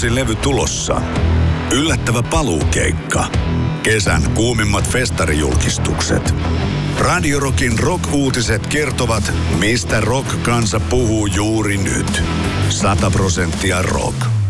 uusi levy tulossa. Yllättävä paluukeikka. Kesän kuumimmat festarijulkistukset. Radio Rockin rock-uutiset kertovat, mistä rock-kansa puhuu juuri nyt. 100% rock.